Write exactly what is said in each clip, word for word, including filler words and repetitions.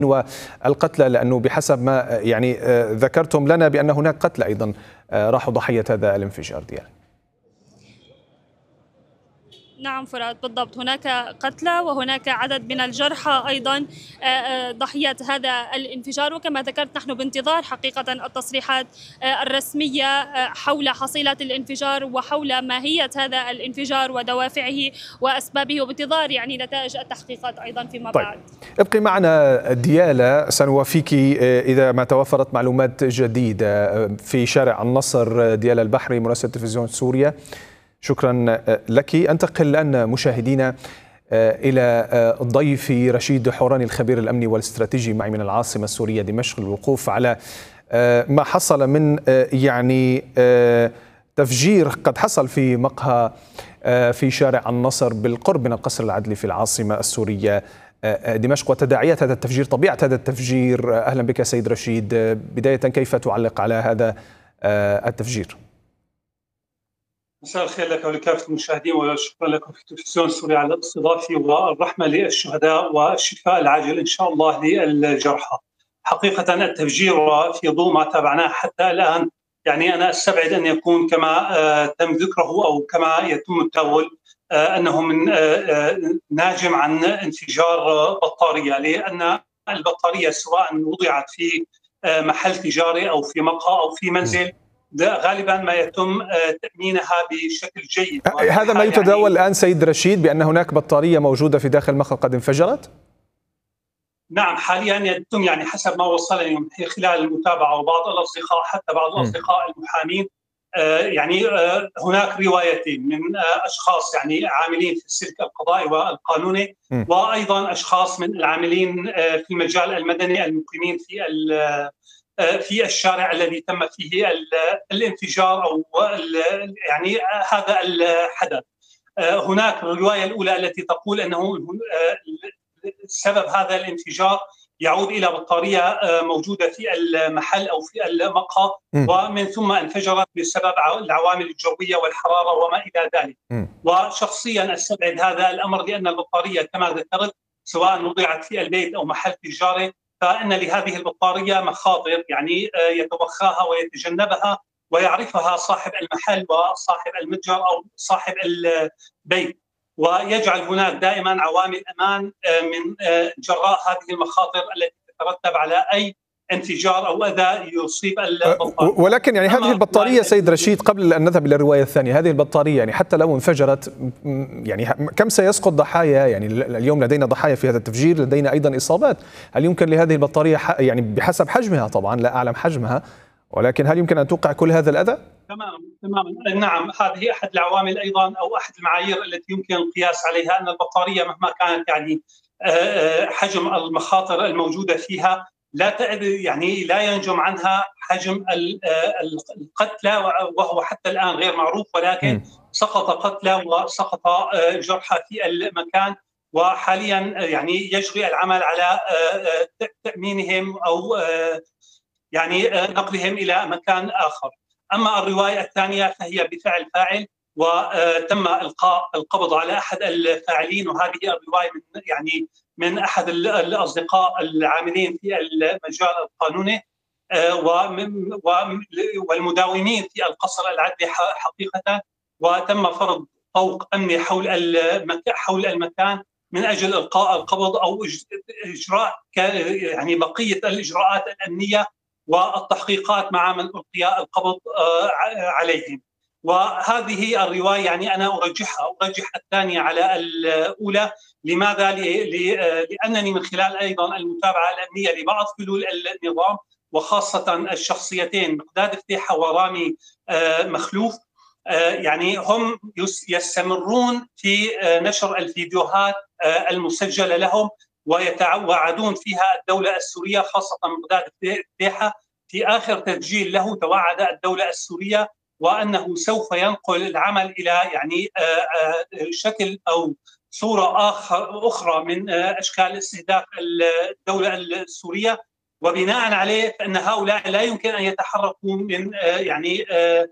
والقتلى، لأنه بحسب ما يعني ذكرتم لنا بأن هناك قتلى أيضا راحوا ضحية هذا الانفجار ديالي. نعم فرات، بالضبط، هناك قتلى وهناك عدد من الجرحى أيضا ضحيات هذا الانفجار. وكما ذكرت نحن بانتظار حقيقة التصريحات الرسمية حول حصيلة الانفجار وحول ماهية هذا الانفجار ودوافعه وأسبابه، وبانتظار يعني نتائج التحقيقات أيضا فيما طيب. بعد. ابقي معنا ديالا، سنوافيك إذا ما توفرت معلومات جديدة في شارع النصر. ديالا البحري، مراسل تلفزيون سوريا، شكرا لك. أنتقل الآن مشاهدينا إلى ضيفي رشيد حوراني، الخبير الأمني والاستراتيجي، معي من العاصمة السورية دمشق، للوقوف على ما حصل من يعني تفجير قد حصل في مقهى في شارع النصر بالقرب من القصر العدلي في العاصمة السورية دمشق، وتداعيات هذا التفجير، طبيعة هذا التفجير. أهلا بك سيد رشيد. بداية كيف تعلق على هذا التفجير؟ مساء الخير لك ولكافة المشاهدين، وشكرا لكم في تلفزيون سوريا على الاستضافة، والرحمة للشهداء والشفاء العاجل إن شاء الله للجرحى. حقيقة التفجير في ضوء ما تابعناه حتى الآن، يعني أنا أستبعد أن يكون كما تم ذكره أو كما يتم التداول أنه من ناجم عن انفجار بطارية، لأن البطارية سواء وضعت في محل تجاري أو في مقهى أو في منزل غالبا ما يتم تأمينها بشكل جيد. هذا ما يتداول يعني الآن سيد رشيد، بأن هناك بطارية موجودة في داخل المقهى قد انفجرت؟ نعم، حاليا يتم يعني حسب ما وصلني من خلال المتابعة وبعض الأصدقاء، حتى بعض الأصدقاء المحامين، يعني هناك روايتين من أشخاص يعني عاملين في السلك القضائي والقانوني، وأيضا أشخاص من العاملين في المجال المدني المقيمين في في الشارع الذي تم فيه الانفجار او يعني هذا الحدث. هناك الروايه الاولى التي تقول انه سبب هذا الانفجار يعود الى بطاريه موجوده في المحل او في المقهى، ومن ثم انفجرت بسبب العوامل الجويه والحراره وما الى ذلك. وشخصيا استبعد هذا الامر، لان البطاريه كما ذكرت سواء وضعت في البيت او محل تجاري، فإن لهذه البطارية مخاطر يعني يتوخاها ويتجنبها ويعرفها صاحب المحل وصاحب المتجر أو صاحب البيت، ويجعل هناك دائما عوامل أمان من جراء هذه المخاطر التي تترتب على أي انفجار أو أذى يصيب البطارية. ولكن يعني هذه البطارية سيد رشيد، قبل أن نذهب إلى الرواية الثانية، هذه البطارية يعني حتى لو انفجرت يعني كم سيسقط ضحايا؟ يعني اليوم لدينا ضحايا في هذا التفجير، لدينا أيضا إصابات. هل يمكن لهذه البطارية يعني بحسب حجمها، طبعا لا أعلم حجمها، ولكن هل يمكن أن توقع كل هذا الأذى؟ تماما تماما نعم، هذه أحد العوامل أيضا أو أحد المعايير التي يمكن القياس عليها، أن البطارية مهما كانت يعني حجم المخاطر الموجودة فيها لا يعني لا ينجم عنها حجم القتلى، وهو حتى الآن غير معروف، ولكن سقط قتلى وسقط جرحى في المكان، وحاليا يعني يجري العمل على تأمينهم أو يعني نقلهم إلى مكان آخر. أما الرواية الثانية فهي بفعل فاعل، وتم إلقاء القبض على أحد الفاعلين، وهذه الرواية من يعني من أحد الأصدقاء العاملين في المجال القانوني والمداومين في القصر العدلي حقيقة، وتم فرض طوق أمني حول حول المكان من أجل إلقاء القبض أو إجراء يعني بقية الإجراءات الأمنية والتحقيقات مع من ألقي القبض عليهم. وهذه الرواية يعني أنا أرجحها أرجح الثانية على الأولى. لماذا؟ لأنني من خلال أيضا المتابعة الأمنية لبعض فلول النظام، وخاصة الشخصيتين مقداد فتيحة ورامي مخلوف، يعني هم يستمرون في نشر الفيديوهات المسجلة لهم، ويتوعدون فيها الدولة السورية، خاصة مقداد فتيحة في آخر تسجيل له توعد الدولة السورية وأنه سوف ينقل العمل إلى يعني شكل أو صورة آخر أخرى من أشكال استهداف الدولة السورية، وبناء عليه فإن هؤلاء لا يمكن أن يتحركوا من يعني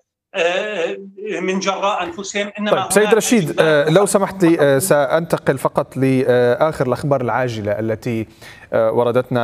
من جراء أنفسهم. إنما طيب سيد رشيد، لو سمحت لي سأنتقل فقط لآخر الأخبار العاجلة التي وردتنا